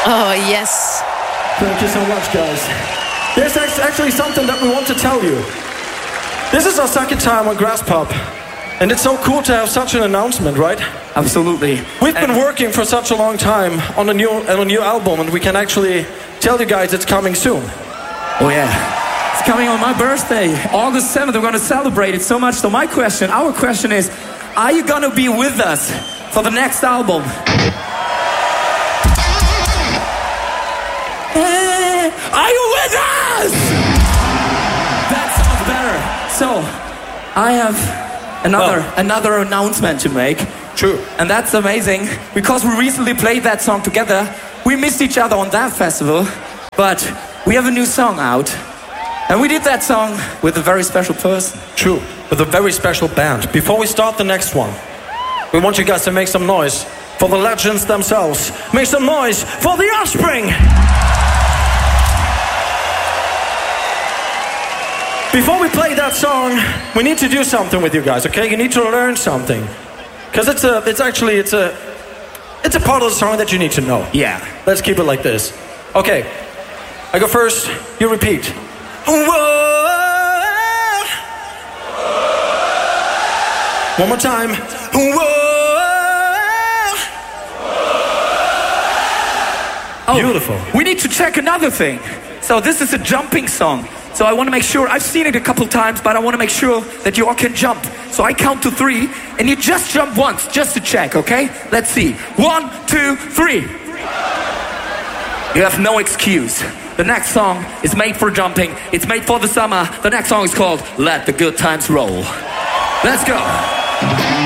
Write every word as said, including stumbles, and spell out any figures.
Oh, yes. Thank you so much, guys. There's actually something that we want to tell you. This is our second time on Graspop, and it's so cool to have such an announcement, right? Absolutely. We've been And working for such a long time on a new on a new album, and we can actually tell you guys it's coming soon. Oh yeah, it's coming on my birthday, August seventh. We're gonna celebrate it so much. So my question, our question is, are you gonna be with us for the next album? Hey, are you with us? That sounds better. So, I have another Oh. another announcement to make. True. And that's amazing, because we recently played that song together. We missed each other on that festival, but we have a new song out. And we did that song with a very special person. True. With a very special band. Before we start the next one, we want you guys to make some noise for the legends themselves. Make some noise for The Offspring! Before we play that song, we need to do something with you guys, okay? You need to learn something. Because it's a, it's actually, it's a, it's a part of the song that you need to know. Yeah. Let's keep it like this. Okay, I go first, you repeat. Whoa. One more time. Whoa. Oh, beautiful. We need to check another thing. So this is a jumping song. So I want to make sure, I've seen it a couple times, but I want to make sure that you all can jump. So I count to three, and you just jump once, just to check, okay? Let's see. One, two, three. You have no excuse. The next song is made for jumping. It's made for the summer. The next song is called Let the Good Times Roll. Let's go.